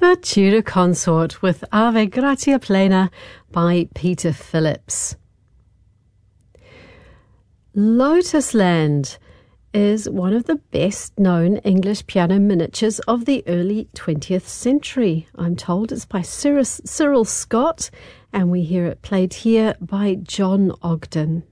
The Tudor Consort with Ave Gratia Plena by Peter Phillips. Lotus Land is one of the best-known English piano miniatures of the early 20th century. I'm told it's by Cyril Scott, and we hear it played here by John Ogden.